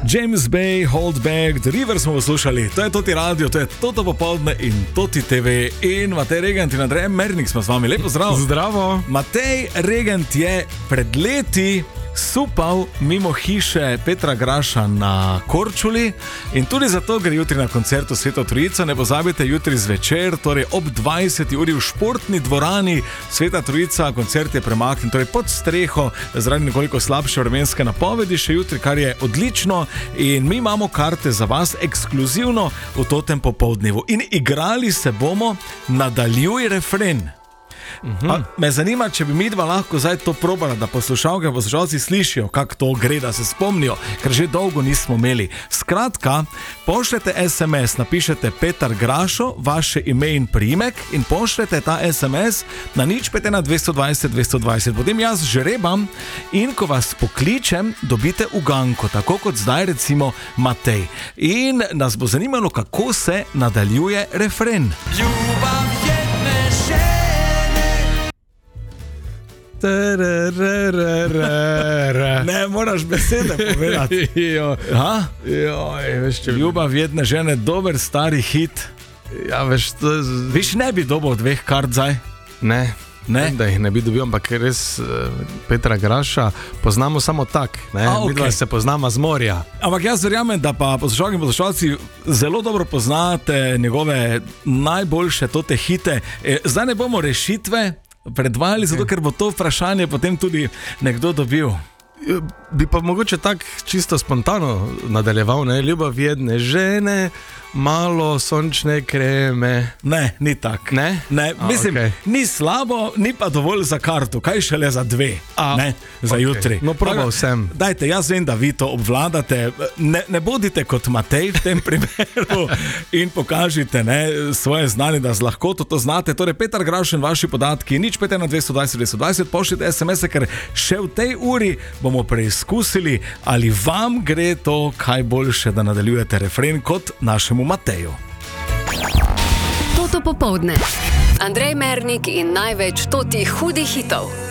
James Bay, Hold Back, The River smo poslušali. To je Toti radio, to je Toto popoldne in Toti TV. In Matej Regent in Andrej Mernik smo s vami. Lepo zdrav. Zdravo. Matej Regent je pred leti supal mimo hiše Petra Graša na Korčuli in tudi zato gre jutri na koncert v Sveto Trojico. Ne pozabite, jutri zvečer, torej ob 20. uri v športni dvorani Sveta Trojica. Koncert je premaknjen, torej pod streho, zaradi nekoliko slabše vremenske napovedi še jutri, kar je odlično. In mi imamo karte za vas ekskluzivno v Totem popoldnevu. In igrali se bomo Nadaljuj refren. Me zanima, če bi mi dva lahko zdaj to probala, da poslušalke in poslušalci slišijo, kako to gre, da se spomnijo, ker že dolgo nismo imeli. Skratka, pošljete SMS, napišete Petar Grašo, vaše ime in priimek in pošljete ta SMS na 051 220 220. Potem jaz žrebam in ko vas pokličem, dobite uganko, tako kot zdaj recimo Matej. In nas bo zanimalo, kako se nadaljuje refren. Ljubav jedne žene. Ne, moraš besede povedati. Ljubav jedne žene, dober stari hit. Ja, veš, to je... Viš, ne bi dobil dveh kart zdaj? Ne, da jih ne bi dobil, ampak res Petra Graša poznamo samo tak, ne? Okay. Mi se poznamo z morja. Ampak jaz verjamem, da pa poslušalke in poslušalci zelo dobro poznate njegove najboljše tote hite. Zdaj ne bomo rešitve predvajali, zato ker bo to vprašanje potem tudi nekdo dobil. Bi pa mogoče tako čisto spontano nadaljeval, ne? Ljubav jedne žene, malo sončne kreme. Ne, ni tak. Ne? Ne, mislim, okay. Ni slabo, ni pa dovolj za kartu, kaj šele za dve, ne, za okay. Jutri. No, probal sem. Dajte, jaz vem, da vi to obvladate, ne bodite kot Matej v tem primeru in pokažite, ne, svoje znanje, da z lahkoto to znate. Torej, Petar Graš in vaši podatki, 051 220 220, pošljite SMS-e, ker še v tej uri bomo preizkusili, ali vam gre to kaj boljše, da nadaljujete refren kot našemu Mateju. Toto popoldne. Andrej Mernik in največ totih hudih hitov.